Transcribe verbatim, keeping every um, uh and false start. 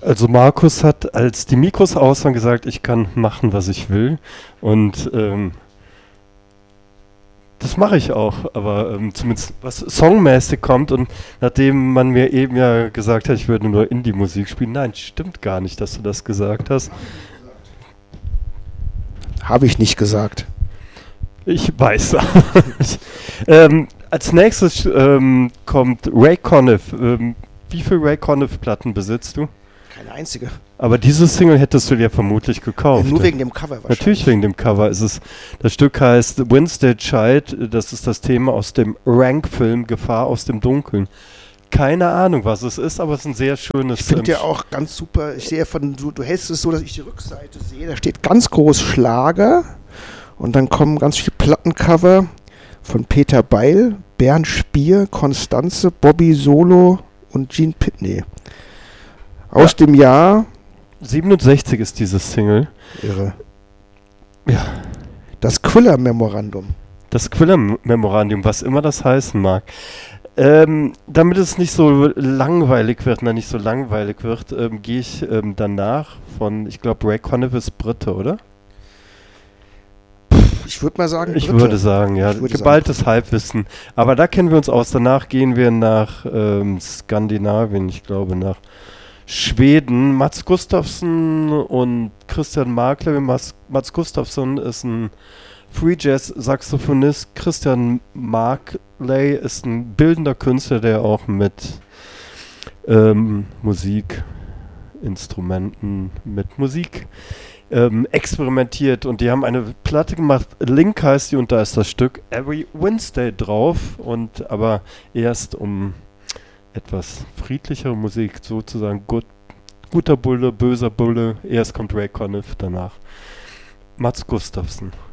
Also Markus hat, als die Mikros aus waren, gesagt, ich kann machen, was ich will. Und ähm, das mache ich auch, aber ähm, zumindest was songmäßig kommt. Und nachdem man mir eben ja gesagt hat, ich würde nur Indie-Musik spielen, nein, stimmt gar nicht, dass du das gesagt hast. Habe ich nicht gesagt. Ich weiß. ähm, als nächstes ähm, kommt Ray Conniff. Ähm, wie viele Ray Conniff-Platten besitzt du? Keine einzige. Aber diese Single hättest du dir vermutlich gekauft. Ja, nur wegen dem Cover wahrscheinlich. Natürlich wegen dem Cover. Es ist, das Stück heißt Wednesday Child. Das ist das Thema aus dem Rank-Film Gefahr aus dem Dunkeln. Keine Ahnung, was es ist, aber es ist ein sehr schönes... Ich finde ähm, ja auch ganz super, ich sehe von, du, du hältst es so, dass ich die Rückseite sehe, da steht ganz groß Schlager und dann kommen ganz viele Plattencover von Peter Beil, Bernd Spier, Konstanze, Bobby Solo und Gene Pitney. Aus Ja. dem Jahr... siebenundsechzig ist dieses Single. Irre. Ja. Das Quiller-Memorandum. Das Quiller-Memorandum, was immer das heißen mag. Ähm, damit es nicht so langweilig wird, nein, nicht so langweilig wird, ähm, gehe ich ähm, danach von, ich glaube, Ray Conniff ist Brite, oder? Ich würde mal sagen, Ich Brite. würde sagen, ja, Ich würde geballtes sagen, Halbwissen. Aber da kennen wir uns aus. Danach gehen wir nach ähm, Skandinavien, ich glaube nach Schweden. Mats Gustafsson und Christian Markle. Mats, Mats Gustafsson ist ein Free Jazz Saxophonist. Christian Markley ist ein bildender Künstler, der auch mit ähm, Musikinstrumenten, mit Musik ähm, experimentiert. Und die haben eine Platte gemacht, Link heißt die, und da ist das Stück Every Wednesday drauf. Und aber erst um etwas friedlichere Musik, sozusagen gut, guter Bulle, böser Bulle. Erst kommt Ray Conniff, danach Mats Gustafsson.